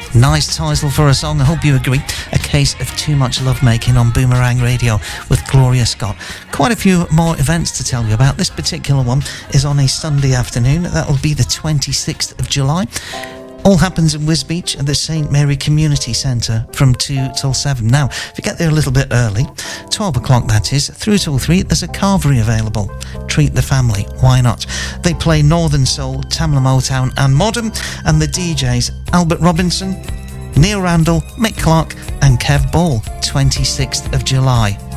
Nice title for a song, I hope you agree. A Case of Too Much Lovemaking on Boomerang Radio with Gloria Scott. Quite a few more events to tell you about. This particular one is on a Sunday afternoon. That'll be the 26th of July. All happens in Wisbech at the St Mary Community Centre from 2 till 7. Now, if you get there a little bit early, 12 o'clock that is, through till 3, there's a carvery available. Treat the family, why not? They play Northern Soul, Tamla Motown and Modern, and the DJs Albert Robinson, Neil Randall, Mick Clark and Kev Ball, 26th of July.